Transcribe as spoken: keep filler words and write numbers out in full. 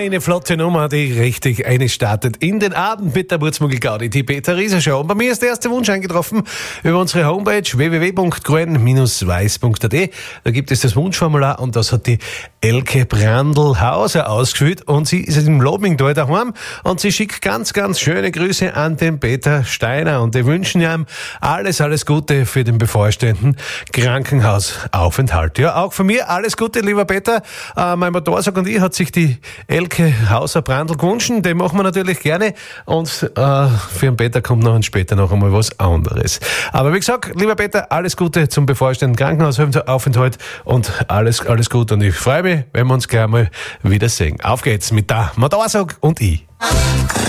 Eine flotte Nummer, die richtig eine startet in den Abend mit der Mutzmugel Gaudi, die Peter Rieser Show. Und bei mir ist der erste Wunsch eingetroffen über unsere Homepage w w w punkt grün Bindestrich weiß punkt a t. Da gibt es das Wunschformular und das hat die Elke Brandl-Hauser ausgefüllt und sie ist im Lobingtal daheim und sie schickt ganz, ganz schöne Grüße an den Peter Steiner und wir wünschen ihm alles, alles Gute für den bevorstehenden Krankenhausaufenthalt. Ja, auch von mir alles Gute, lieber Peter. Äh, mein Motorsack und ich hat sich die Elke Hauser Brandl gewünscht, den machen wir natürlich gerne und äh, für den Peter kommt noch später noch einmal was anderes. Aber wie gesagt, lieber Peter, alles Gute zum bevorstehenden Krankenhausaufenthalt und alles, alles Gute und ich freue mich, wenn wir uns gleich mal wiedersehen. Auf geht's mit der Motorsack und ich.